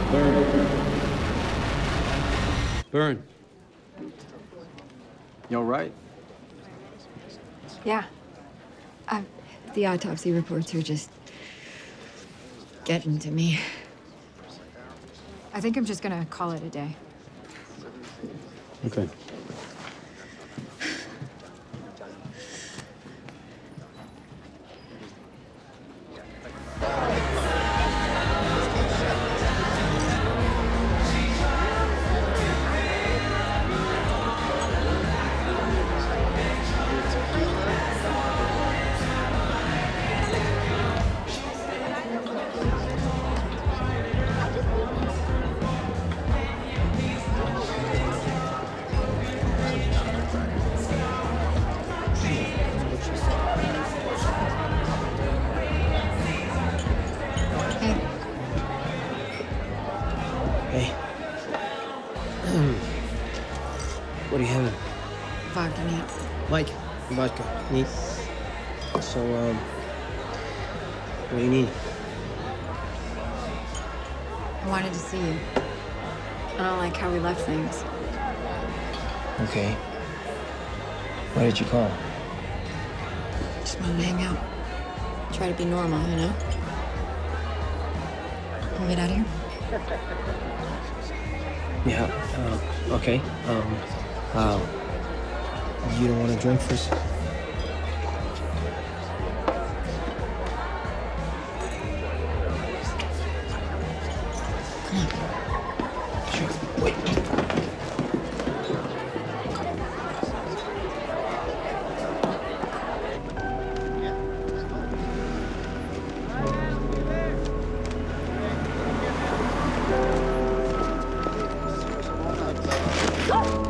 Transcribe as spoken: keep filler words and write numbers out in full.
Burn. Burn. You all right? Yeah. Uh, the autopsy reports are just getting to me. I think I'm just gonna call it a day. Okay. Hey. What are you having? Vodka neat. Mike, vodka. Neat. So, um, what do you need? I wanted to see you. I don't like how we left things. Okay. Why did you call? Just wanted to hang out. Try to be normal, you know? Can we get out of here? Yeah, uh, okay. Um, uh, you don't want to drink first? Come on. Sure. Wait. Go!